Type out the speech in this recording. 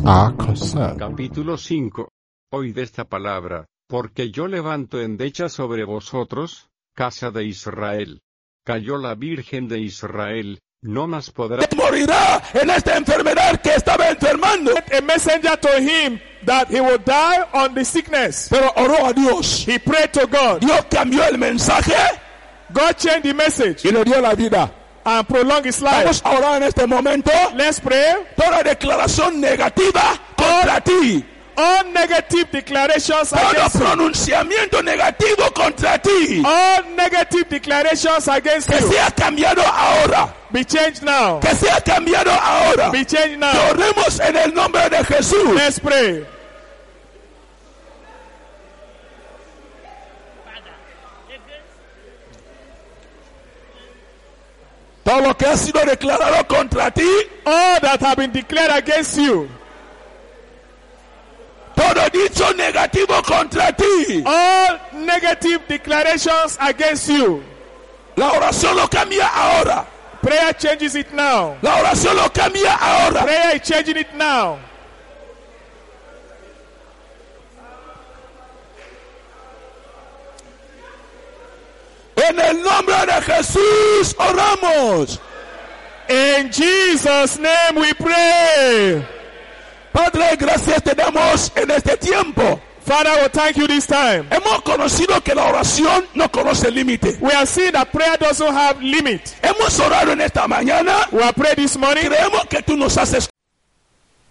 are concerned. Capítulo 5. Oíd esta palabra, porque yo levanto endecha sobre vosotros, casa de Israel. Cayó la Virgen de Israel, no más podrá. Morirá en esta enfermedad que estaba enfermando. A messenger told him that he would die on the sickness. Pero oró a Dios. He prayed to God. Dios cambió el mensaje God changed the message y le dio la vida. and prolonged his life. Vamos a orar en este momento. Let's pray. Toda declaración negativa contra ti. All negative declarations Todo against you. pronunciamiento negativo contra ti. All negative declarations against Que you. sea cambiado ahora. Be changed now. Que sea cambiado ahora. Be changed Que now. oremos en el nombre de Jesús. Let's pray. Todo lo que ha sido declarado contra ti, All that have been declared against you. todo dicho negativo contra ti, All negative declarations against you. la oración lo cambia ahora. Prayer changes it now. La oración lo cambia ahora. Prayer is changing it now. En el nombre de Jesús oramos. In Jesus' name we pray. Padre, gracias te damos en este tiempo. Father, we thank you this time. Hemos conocido que la oración no conoce límite. We have seen that prayer doesn't have limit. Hemos orado en esta mañana. We have prayed this morning. Creemos que tú nos has